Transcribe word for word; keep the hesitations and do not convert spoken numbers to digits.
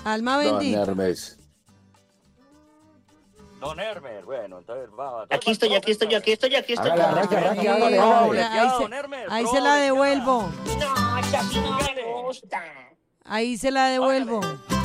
Alma Don bendita. Hermes. Don Hermes, bueno, entonces va. Aquí estoy, aquí estoy, aquí estoy, aquí estoy. Hágale, arranque, arranque, Ay, hágale, ahora, hágale. ahí Ya, se, don Hermes, ahí se la prole, ya. devuelvo. No, esa sí no me gusta. Ahí se la devuelvo.